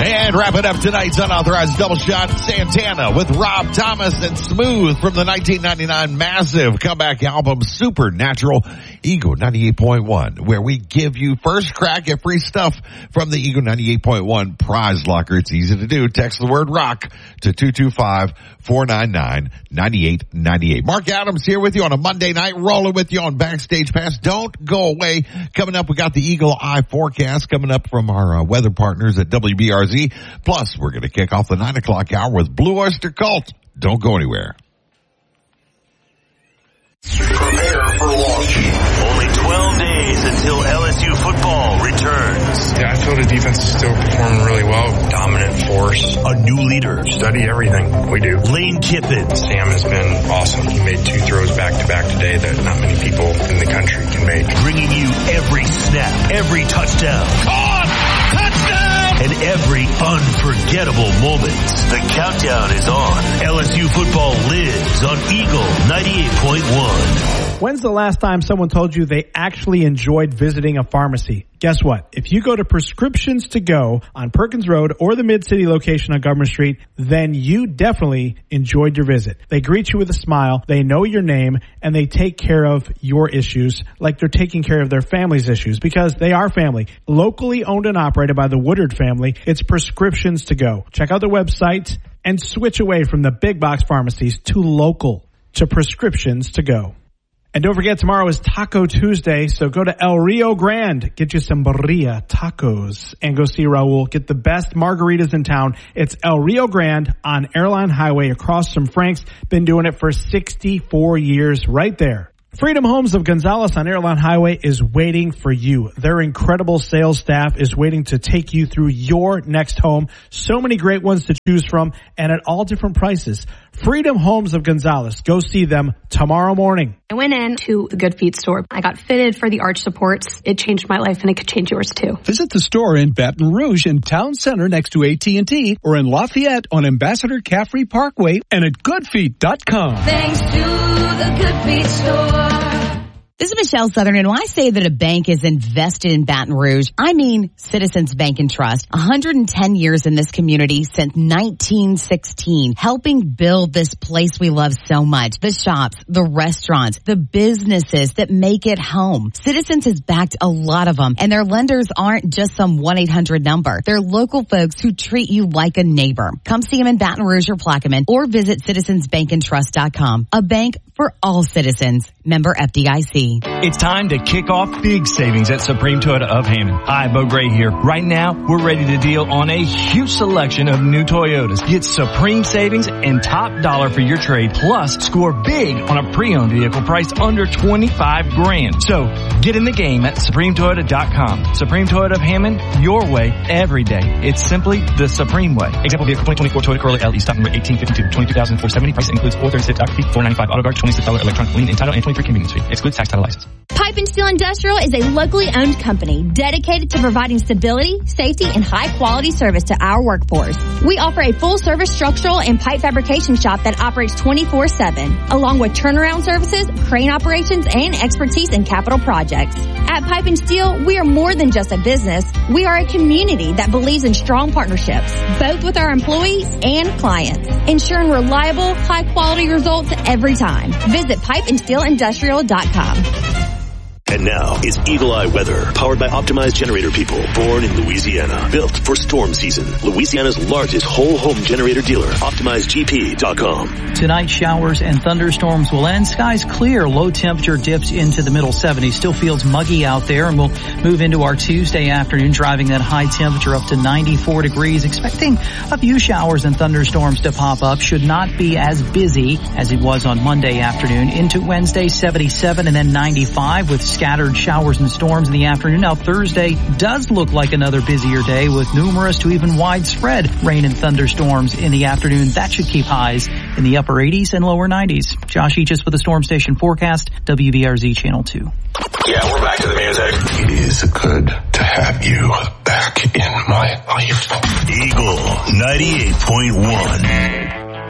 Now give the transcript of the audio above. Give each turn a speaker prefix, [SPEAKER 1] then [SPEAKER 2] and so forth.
[SPEAKER 1] And wrapping up tonight's unauthorized double shot, Santana with Rob Thomas and Smooth from the 1999 massive comeback album Supernatural, Eagle 98.1, where we give you first crack at free stuff from the Eagle 98.1 prize locker. It's easy to do. Text the word rock to 225-499-9898. Mark Adams here with you on a Monday night, rolling with you on Backstage Pass. Don't go away. Coming up, we got the Eagle Eye forecast coming up from our weather partners at WBRZ. Plus, we're going to kick off the 9 o'clock hour with Blue Oyster Cult. Don't go anywhere.
[SPEAKER 2] Prepare for launch.
[SPEAKER 3] Only 12 days until LSU football returns.
[SPEAKER 4] Yeah, I feel the defense is still performing really well. Dominant force.
[SPEAKER 3] A new leader.
[SPEAKER 4] Study everything we do.
[SPEAKER 3] Lane Kiffin.
[SPEAKER 4] Sam has been awesome. He made 2 throws back-to-back today that not many people in the country can make.
[SPEAKER 3] Bringing you every snap, every touchdown. Caught! Touchdown! And every unforgettable moment. The countdown is on. LSU football lives on Eagle 98.1.
[SPEAKER 5] When's the last time someone told you they actually enjoyed visiting a pharmacy? Guess what? If you go to Prescriptions to Go on Perkins Road or the Mid-City location on Government Street, then you definitely enjoyed your visit. They greet you with a smile, they know your name, and they take care of your issues like they're taking care of their family's issues, because they are family. Locally owned and operated by the Woodard family, it's Prescriptions to Go. Check out their website and switch away from the big box pharmacies to local, to Prescriptions to Go. And don't forget, tomorrow is Taco Tuesday, so go to El Rio Grande, get you some birria tacos, and go see Raul. Get the best margaritas in town. It's El Rio Grande on Airline Highway across from Frank's. Been doing it for 64 years right there. Freedom Homes of Gonzales on Airline Highway is waiting for you. Their incredible sales staff is waiting to take you through your next home. So many great ones to choose from, and at all different prices. Freedom Homes of Gonzales. Go see them tomorrow morning.
[SPEAKER 6] I went into the Good Feet store. I got fitted for the arch supports. It changed my life, and it could change yours too.
[SPEAKER 7] Visit the store in Baton Rouge in Town Center next to AT&T, or in Lafayette on Ambassador Caffrey Parkway, and at goodfeet.com.
[SPEAKER 8] Thanks to the Good Feet store. This is Michelle Southern, and when I say that a bank is invested in Baton Rouge, I mean Citizens Bank and Trust. 110 years in this community since 1916, helping build this place we love so much. The shops, the restaurants, the businesses that make it home. Citizens has backed a lot of them, and their lenders aren't just some 1-800 number. They're local folks who treat you like a neighbor. Come see them in Baton Rouge or Plaquemine, or visit citizensbankandtrust.com. A bank for all citizens. Member FDIC.
[SPEAKER 9] It's time to kick off big savings at Supreme Toyota of Hammond. Hi, Bo Gray here. Right now, we're ready to deal on a huge selection of new Toyotas. Get supreme savings and top dollar for your trade, plus score big on a pre-owned vehicle priced under $25,000. So get in the game at SupremeToyota.com. Supreme Toyota of Hammond, your way, every day. It's simply the Supreme way. Example vehicle 2024 Toyota Corolla LE, stock number 1852, 22,470. Price includes $436 doc fee, $495 auto guard, $26 electronic lien and title, and $23 convenience fee. Excludes tax title license.
[SPEAKER 10] Pipe and Steel Industrial is a locally owned company dedicated to providing stability, safety, and high-quality service to our workforce. We offer a full-service structural and pipe fabrication shop that operates 24/7, along with turnaround services, crane operations, and expertise in capital projects. At Pipe and Steel, we are more than just a business. We are a community that believes in strong partnerships, both with our employees and clients, ensuring reliable, high-quality results every time. Visit pipeandsteelindustrial.com.
[SPEAKER 3] And now is Eagle Eye weather, powered by Optimized Generator People, born in Louisiana, built for storm season. Louisiana's largest whole home generator dealer, OptimizedGP.com.
[SPEAKER 11] Tonight, showers and thunderstorms will end. Skies clear. Low temperature dips into the middle 70s. Still feels muggy out there, and we'll move into our Tuesday afternoon, driving that high temperature up to 94 degrees. Expecting a few showers and thunderstorms to pop up. Should not be as busy as it was on Monday afternoon. Into Wednesday, 77 and then 95 with scattered showers and storms in the afternoon. Now Thursday does look like another busier day with numerous to even widespread rain and thunderstorms in the afternoon. That should keep highs in the upper 80s and lower 90s. Josh Eaches with the Storm Station forecast, WBRZ Channel 2.
[SPEAKER 2] Yeah, we're back to the music. It is good to have you back in my life.
[SPEAKER 3] Eagle 98.1.